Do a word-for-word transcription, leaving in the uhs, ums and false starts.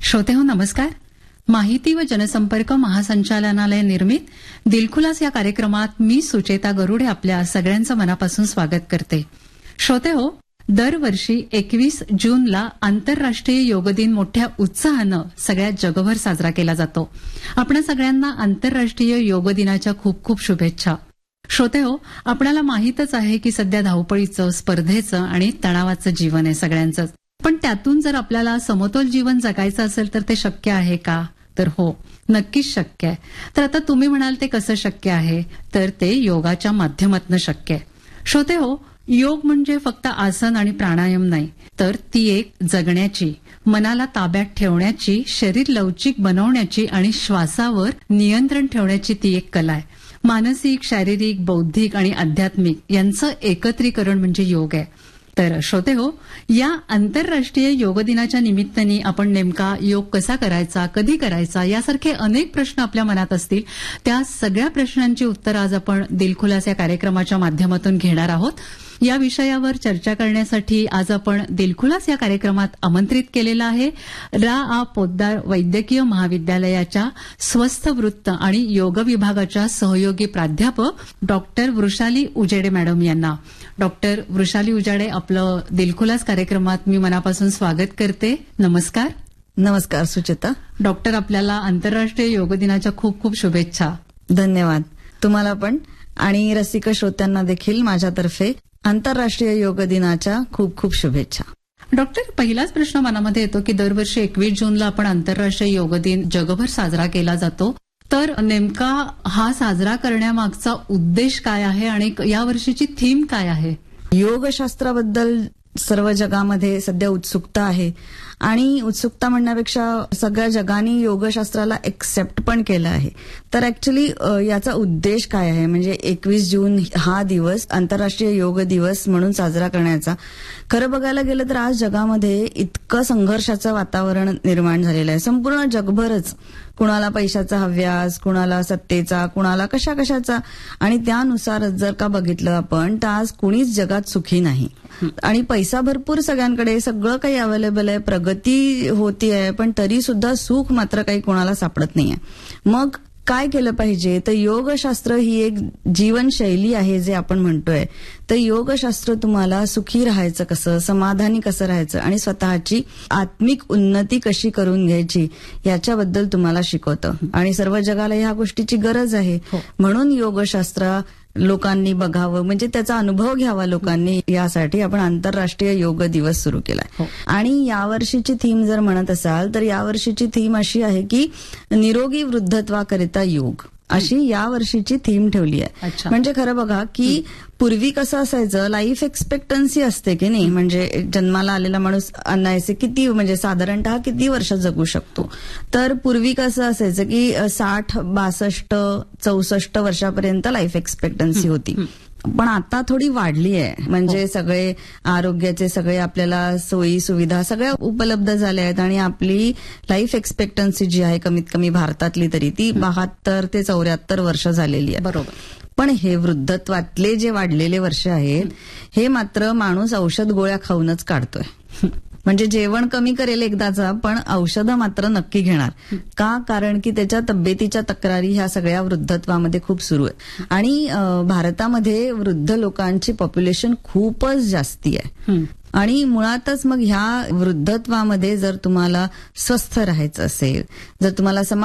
श्रोतेहो नमस्कार. माहिती व जनसंपर्क महासंचालनालय निर्मित दिलखुलास या कार्यक्रमात मी सुचेता गरुडे आपल्या सगळ्यांचं मनापासून स्वागत करते. श्रोतेहो, दरवर्षी एकवीस जूनला आंतरराष्ट्रीय योग दिन मोठ्या उत्साहानं सगळ्या जगभर साजरा केला जातो. आपणा सगळ्यांना आंतरराष्ट्रीय योग दिनाच्या खूप खूप शुभेच्छा. श्रोतेहो, आपल्याला माहीतच आहे की सध्या धावपळीचं, स्पर्धेचं आणि तणावाचं जीवन आहे सगळ्यांचंच. पण त्यातून जर आपल्याला समतोल जीवन जगायचं असेल तर ते शक्य आहे का? तर हो, नक्कीच शक्य आहे. तर आता तुम्ही म्हणाल ते कसं शक्य आहे? तर ते योगाच्या माध्यमातून शक्य आहे. श्रोतेहो, योग म्हणजे फक्त आसन आणि प्राणायाम नाही, तर ती एक जगण्याची, मनाला ताब्यात ठेवण्याची, शरीर लवचिक बनवण्याची आणि श्वासावर नियंत्रण ठेवण्याची ती एक कला आहे. मानसिक, शारीरिक, बौद्धिक आणि आध्यात्मिक यांचं एकत्रीकरण म्हणजे योग आहे. तर श्रोते हो, या आंतरराष्ट्रीय योग दिनाच्या निमित्ताने आपण नेमका योग कसा करायचा, कधी करायचा यासारखे अनेक प्रश्न आपल्या मनात असतील. त्या सगळ्या प्रश्नांची उत्तर आज आपण दिलखुलास या कार्यक्रमाच्या माध्यमातून घेणार आहोत. या विषयावर चर्चा करण्यासाठी आज आपण दिलखुलास या कार्यक्रमात आमंत्रित केलेलं आहे रा आ पोद्दार वैद्यकीय महाविद्यालयाच्या स्वस्थ वृत्त आणि योग विभागाच्या सहयोगी प्राध्यापक डॉक्टर वृषाली उजेडे मॅडम यांना. डॉक्टर वृषाली उजेडे, आपलं दिलखुलास कार्यक्रमात मी मनापासून स्वागत करते. नमस्कार. नमस्कार सुचेता. डॉक्टर, आपल्याला आंतरराष्ट्रीय योग दिनाच्या खूप खूप शुभेच्छा. धन्यवाद. तुम्हाला पण आणि रसिक श्रोत्यांना देखील माझ्यातर्फे आंतरराष्ट्रीय योग दिनाच्या खूप खूप शुभेच्छा. डॉक्टर, पहिलाच प्रश्न मनामध्ये येतो की दरवर्षी एकवीस जूनला आपण आंतरराष्ट्रीय योग दिन जगभर साजरा केला जातो. तर नेमका हा साजरा करण्यामागचा उद्देश काय आहे आणि यावर्षीची थीम काय आहे? योगशास्त्राबद्दल सर्व जगामध्ये सध्या उत्सुकता आहे आणि उत्सुकता म्हणण्यापेक्षा सगळ्या जगाने योगशास्त्राला एक्सेप्ट पण केलं आहे. तर ऍक्च्युली याचा उद्देश काय आहे, म्हणजे एकवीस जून हा दिवस आंतरराष्ट्रीय योग दिवस म्हणून साजरा करण्याचा. खरं बघायला गेलं तर आज जगामध्ये इतकं संघर्षाचं वातावरण निर्माण झालेलं आहे. संपूर्ण जगभरच कुणाला पैशाचा हव्यास, कुणाला सत्तेचा, कुणाला कशा कशाचा, आणि त्यानुसार जर का बघितलं आपण तर आज कुणीच जगात सुखी नाही. आणि पैसा भरपूर सगळ्यांकडे, सगळं काही अवेलेबल आहे, प्रगती होती आहे, पण तरी सुद्धा सुख मात्र काही कोणाला सापडत नाहीये. मग काय केलं पाहिजे? तर योगशास्त्र ही एक जीवनशैली आहे जे आपण म्हणतोय. तर योगशास्त्र तुम्हाला सुखी राहायचं कसं, समाधानी कसं राहायचं आणि स्वतःची आत्मिक उन्नती कशी करून घ्यायची याच्याबद्दल तुम्हाला शिकवतं. आणि सर्व जगाला ह्या गोष्टीची गरज आहे. म्हणून योगशास्त्र लोकांनी बघावं, म्हणजे त्याचा अनुभव घ्यावा लोकांनी, यासाठी आपण आंतरराष्ट्रीय योग दिवस सुरू केलाय. आणि यावर्षीची थीम जर म्हणत असाल तर यावर्षीची थीम अशी आहे की निरोगी वृद्धत्वाकरिता योग, अशी या वर्षीची थीम ठेवली आहे. म्हणजे खरं बघा की पूर्वी कसं असायचं, लाईफ एक्सपेक्टन्सी असते की नाही, म्हणजे जन्माला आलेला माणूस अनायसे किती, म्हणजे साधारणतः किती वर्ष जगू शकतो. तर पूर्वी कसं असायचं की साठ बासष्ट चौसष्ट वर्षापर्यंत लाईफ एक्सपेक्टन्सी होती. पण आता थोडी वाढली आहे. म्हणजे सगळे आरोग्याचे सगळे आपल्याला सोयी सुविधा सगळ्या उपलब्ध झाल्या आहेत आणि आपली लाईफ एक्सपेक्टन्सी जी आहे कमीत कमी भारतातली तरी ती बहात्तर ते चौऱ्याहत्तर वर्ष झालेली आहे. बरोबर. पण हे वृद्धत्वातले जे वाढलेले वर्ष आहेत हे मात्र माणूस औषध गोळ्या खाऊनच काढतोय. म्हणजे जेवण कमी करेल एकदाचा, पण औषधं मात्र नक्की घेणार. का? कारण की त्याच्या तब्येतीच्या तक्रारी ह्या सगळ्या वृद्धत्वामध्ये खूप सुरू आहे. आणि भारतामध्ये वृद्ध लोकांची पॉप्युलेशन खूपच जास्ती आहे. आणि मुळातच मग ह्या वृद्धत्वामध्ये जर तुम्हाला स्वस्थ राहायचं असेल, जर तुम्हाला